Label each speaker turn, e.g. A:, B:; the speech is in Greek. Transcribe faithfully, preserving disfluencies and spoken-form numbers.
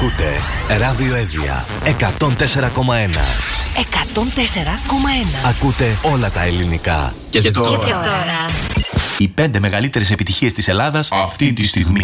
A: Ακούτε Ράδιο Εύβοια εκατόν τέσσερα κόμμα ένα.
B: εκατόν τέσσερα κόμμα ένα.
A: Ακούτε όλα τα ελληνικά.
C: Και, και τώρα.
B: Και τώρα.
A: Οι πέντε μεγαλύτερες επιτυχίες της Ελλάδας αυτή τη στιγμή.